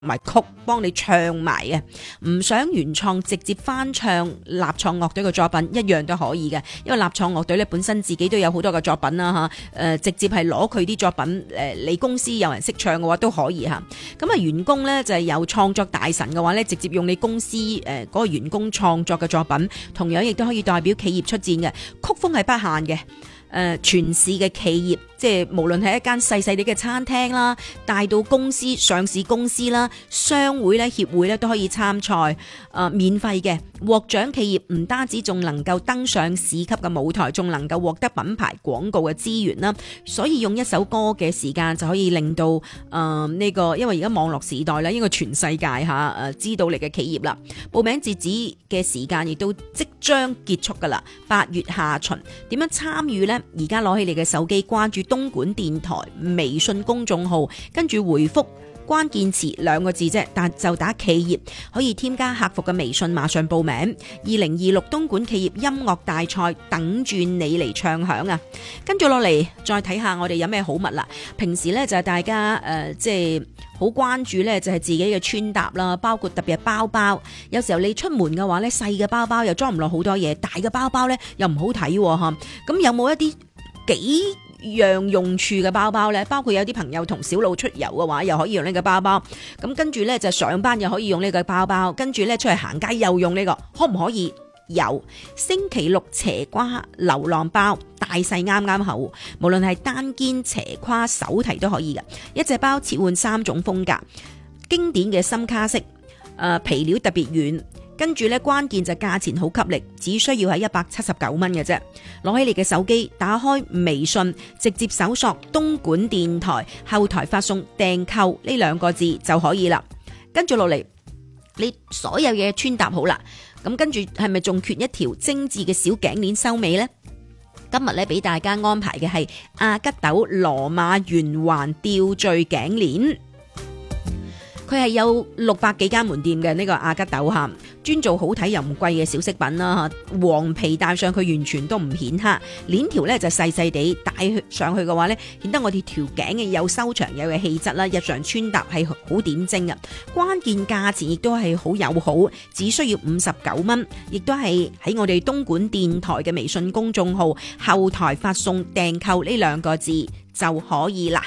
埋曲幫你唱埋啊，唔想原創直接翻唱立創樂隊嘅作品一樣都可以嘅，因為立創樂隊咧本身自己都有好多嘅作品啦吓，直接係攞佢啲作品你公司有人識唱嘅話都可以吓。咁啊員工咧就係有創作大神嘅話咧，直接用你公司嗰個員工創作嘅作品，同樣亦都可以代表企業出戰嘅，曲風係不限嘅。全市嘅企業，即係無論係一間細細啲嘅餐廳啦，大到公司、上市公司啦、商會咧、協會咧都可以參賽，免費嘅。獲獎企業唔單止仲能夠登上市級嘅舞台，仲能夠獲得品牌廣告嘅資源啦。所以用一首歌嘅時間就可以令到呢個，因為而家網絡時代咧，應該全世界知道你嘅企業啦。報名截止嘅時間亦都即將結束噶啦，8月下旬。點樣參與呢？而家攞起你嘅手機，關注東莞電台微信公眾號，跟住回覆關鍵詞2個字啫，但就打企業，可以添加客服嘅微信，馬上報名。2026東莞企業音樂大賽等住你嚟唱響啊！跟住落嚟再睇下我哋有咩好物啦。平時呢，就係大家即係好關注呢，就係自己嘅穿搭啦，包括特別係包包。有時候你出門嘅話呢，細嘅包包又裝唔落好多嘢，大嘅包包呢又唔好睇喎。咁有冇一啲幾樣用處嘅包包呢？包括有啲朋友同小路出遊嘅話，又可以用呢個包包。咁跟住呢，就上班又可以用呢個包包，跟住呢，出去行街又用呢個，可唔可以？有星期六斜挎流浪包，大細啱啱好，無論係單肩、斜挎、手提都可以嘅。一隻包切換3種風格，經典嘅深卡式，皮料特別軟。跟住咧，關鍵就價錢好吸力，只需要係179蚊嘅啫。攞起你嘅手機，打開微信，直接搜索東莞電台，後台發送訂購呢2個字就可以啦。跟住落嚟，你所有嘢穿搭好啦，咁跟住係咪仲缺一條精緻嘅小頸鏈收尾呢？今日咧俾大家安排嘅係阿吉斗羅馬圓環吊墜頸鏈。佢係有600幾間門店嘅呢個阿吉斗嚇，專做好睇又唔貴嘅小飾品啦嚇。黃皮戴上去完全都唔顯黑，鏈條咧就細細地戴上去嘅話咧，顯得我哋條頸嘅有修長有嘅氣質啦。日常穿搭係好點睛嘅，關鍵價錢亦都係好友好，只需要59蚊，亦都係喺我哋東莞電台嘅微信公眾號後台發送訂購呢2個字就可以啦。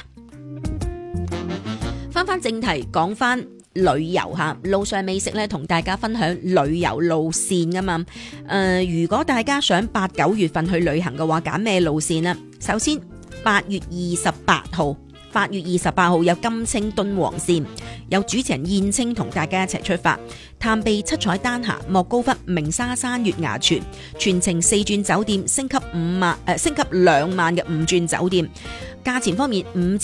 翻正題，講翻旅遊吓，路上美食咧，同大家分享旅遊路線噶嘛。如果大家想8、9月份去旅行嘅話，揀咩路線呢？首先8月28號有金青敦煌線，有主持人燕青同大家一齊出發，探秘七彩丹霞、莫高窟、鳴沙山、月牙泉，全程4鑽酒店，升級2萬嘅5鑽酒店。價錢方面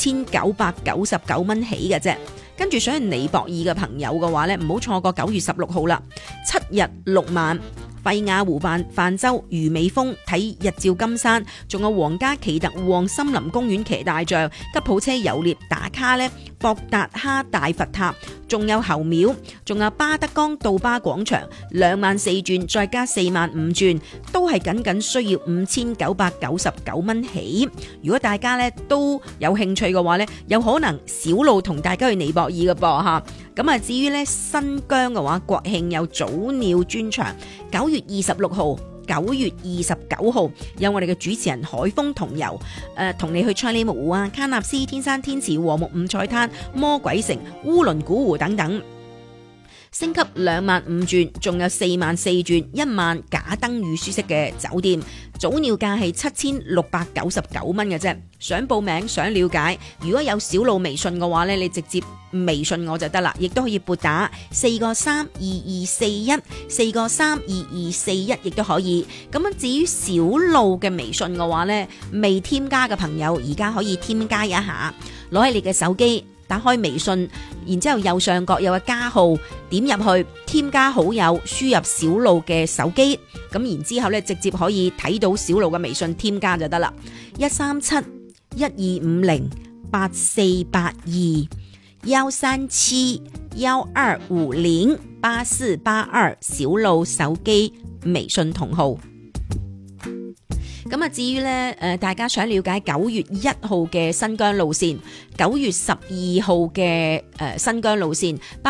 5999蚊起嘅啫。跟住想去尼泊爾嘅朋友嘅話呢，唔好錯過9月16號啦，7日6晚，費雅湖泛舟、魚尾峰睇日照金山，仲有皇家奇特旺森林公園騎大象、吉普車遊獵打卡呢，博達哈大佛塔，仲有猴廟，仲有巴德江杜巴廣場，2萬4鑽再加4萬5鑽，都係僅需要5999蚊起。如果大家呢都有興趣嘅話呢，有可能小路同大家去尼泊爾嘅噃吓。咁啊，至於呢新疆嘅話，國慶有早鳥專場，9月26號、9月29號有我哋嘅主持人海峰同遊，同你去賽里木湖啊、喀納斯、天山天池、和木五彩灘、魔鬼城、烏倫古湖等等。升級2萬5鑽，仲有4萬4鑽，1萬假燈與舒適嘅酒店，早鳥價係7699蚊嘅啫。想報名想了解，如果有小路微信嘅話呢，你直接微信我就得啦，亦都可以撥打4個32241 4個32241，亦都可以。咁至於小路嘅微信嘅話呢，未添加嘅朋友而家可以添加一下，攞起你嘅手機，打開微信，然之後右上角有個加號，點入去添加好友，輸入小路嘅手機，咁然之後咧直接可以睇到小路嘅微信添加就得啦。1371250，13712508482，小路手機微信同號。 咁啊，至於咧大家想了解9月1號嘅新疆路線，9月12號嘅新疆路線。